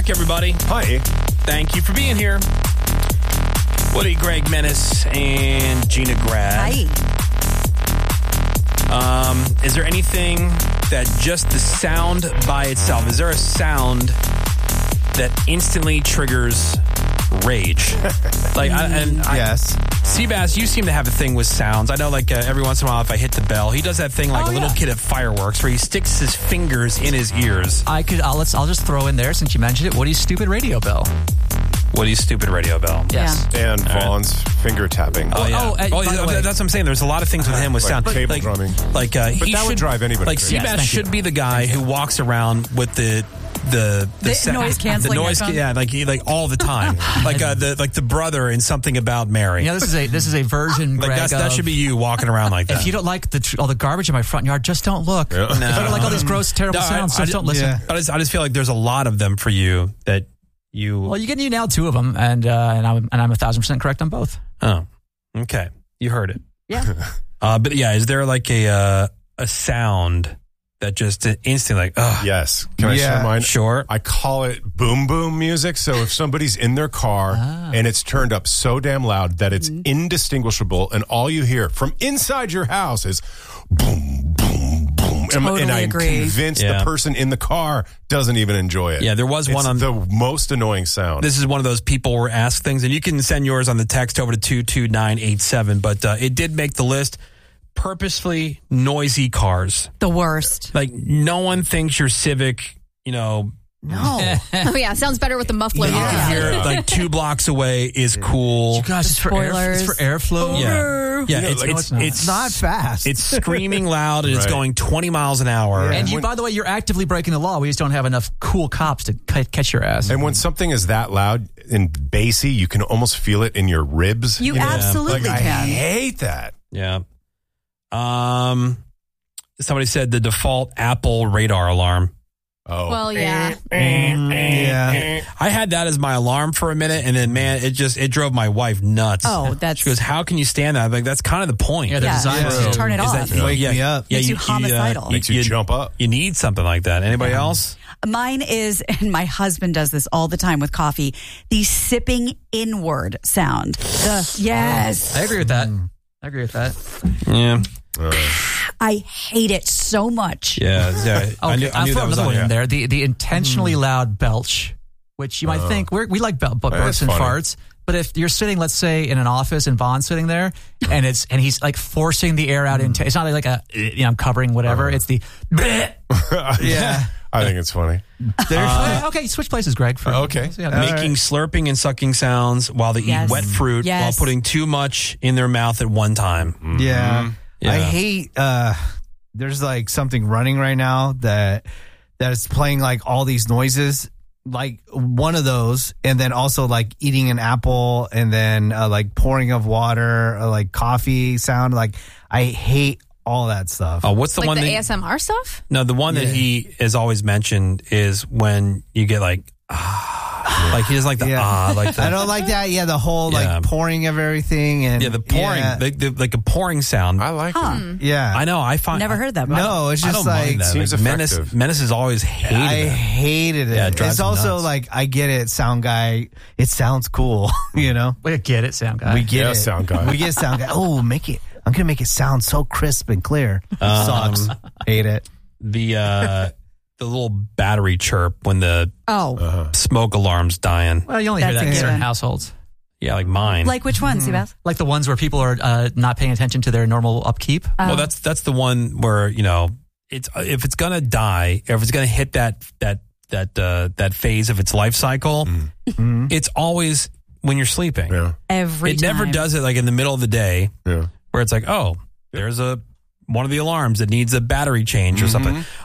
back, everybody. Hi. Thank you for being here. Woody, Greg, Menace, and Gina Grad. Hi. Is there anything that just the sound by itself, is there a sound that instantly triggers rage? Yes. Seabass, you seem to have a thing with sounds. I know, every once in a while, if I hit the bell, he does that thing like a little kid at fireworks where he sticks his fingers in his ears. I'll just throw in there, since you mentioned it, Woody's stupid radio bell. Woody's stupid radio bell. Yes. And Vaughn's finger tapping. Oh, yeah. by the way- That's what I'm saying. There's a lot of things with him with sound. table drumming. But that would drive anybody crazy. Seabass Yes, should be the guy who walks around with the noise canceling headphones? yeah, like all the time, the brother in Something About Mary. Yeah, this is a version, Greg, that should be you walking around like that. If you don't like all the garbage in my front yard, just don't look. Yeah. If you don't like all these gross, terrible sounds, just don't listen. Yeah. I just feel like there's a lot of them for you that you. Well, you nailed two of them, and I'm 1,000% correct on both. Oh, okay. You heard it. Yeah. But yeah, is there like a sound that just instantly Yes. Can I share mine? Sure. I call it boom boom music. So if somebody's in their car and it's turned up so damn loud that it's indistinguishable, and all you hear from inside your house is boom, boom, boom. Totally and I'm agree. convinced the person in the car doesn't even enjoy it. Yeah, there was one on the most annoying sound. This is one of those people were asked things, and you can send yours on the text over to 22987, but it did make the list. Purposefully noisy cars. The worst. Like, no one thinks your Civic, No. Oh, yeah. Sounds better with the muffler. you can hear like 2 blocks away is cool. Gosh, it's for airflow. Yeah, it's not fast. It's screaming loud, and it's going 20 miles an hour. And by the way, you're actively breaking the law. We just don't have enough cool cops to catch your ass. And when something is that loud and bassy, you can almost feel it in your ribs. You absolutely I can. hate that. Yeah. Somebody said the default Apple radar alarm. Oh. Well, yeah. Yeah. I had that as my alarm for a minute, and then, man, it drove my wife nuts. Oh, that's... She goes, how can you stand that? I'm like, that's kind of the point. Yeah, they're designed to turn it off. Wake me up. Makes you homicidal. Makes you jump up. You need something like that. Anybody else? Mine is, and my husband does this all the time with coffee, the sipping inward sound. Yes. I agree with that. Yeah. I hate it so much. Yeah. I knew I'll throw that was another on one there. in there. The intentionally loud belch, which you might think we like burps and funny. farts. But if you're sitting, let's say, in an office and Vaughn's sitting there, and he's like forcing the air out into, it's not like I'm covering whatever. It's the Yeah. I think it's funny. Okay, switch places, Greg. Okay. Making slurping and sucking sounds while they eat wet fruit while putting too much in their mouth at one time. Yeah. Yeah. I hate there's like something running right now that is playing like all these noises, like one of those, and then also like eating an apple, and then like pouring of water, like coffee sound. Like, I hate all that stuff. What's the Like one the that ASMR stuff? No, the one that he has always mentioned is when you get like like he does like the like the, I don't like that. Yeah, the whole like pouring of everything, and the pouring like a pouring sound. I like it. Yeah, I know. I find Never heard that before. No, it's I just don't like mind that. Seems Like, effective. Menace has always hated I it. hated it. Yeah, it drives It's him also nuts. like, I get it, sound guy. It sounds cool, you know. We get it, sound guy. We get it, sound guy. We get sound guy. Oh, make it. I'm gonna make it sound so crisp and clear. Sucks. Hate it. The little battery chirp when the smoke alarm's dying. Well, you only hear That's that in a certain given. households. Yeah, like mine. Like which one, Seabass? Like the ones where people are not paying attention to their normal upkeep. Well, that's the one where it's if it's gonna die, or if it's gonna hit that phase of its life cycle, it's always when you're sleeping. Yeah. Every time. Never does it like in the middle of the day, Yeah. where it's like, oh, there's one of the alarms that needs a battery change or something.